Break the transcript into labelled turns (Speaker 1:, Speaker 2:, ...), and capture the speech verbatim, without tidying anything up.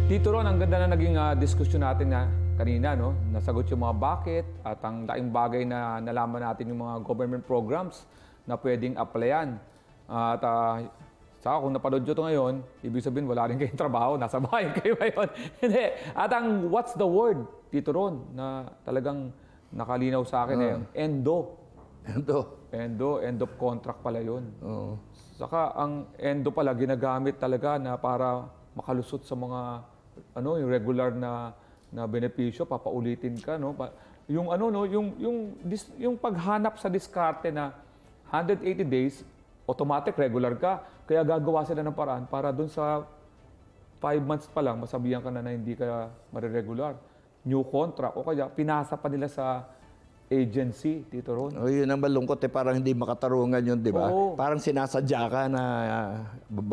Speaker 1: Tito Ron, ang ganda na naging uh, diskusyon natin na kanina, no? Nasagot yung mga bakit at ang daing bagay na nalaman natin yung mga government programs na pwedeng applyan. Uh, at uh, saka kung napanood nyo ito ngayon, ibig sabihin wala rin kayong trabaho, nasa bahay kayo ngayon. Hindi. At ang what's the word, Tito Ron, na talagang nakalinaw sa akin uh. eh, endo.
Speaker 2: Endo.
Speaker 1: Endo, end of contract pala yun.
Speaker 2: Oo.
Speaker 1: Saka ang endo pala ginagamit talaga na para makalusot sa mga ano, yung regular na na benepisyo, papaulitin ka, no? Pa, yung ano, no, yung yung dis, yung paghanap sa diskarte na one hundred eighty days, automatic regular ka. Kaya gagawa sila ng paraan para doon sa five months pa lang masabihan ka na na hindi ka mariregular. New contract o kaya pinasa pa nila sa agency, Tito Ron.
Speaker 2: Oh, yun ang malungkot eh, parang hindi makatarungan yun, di ba?
Speaker 1: Oo.
Speaker 2: Parang sinasadya ka na uh,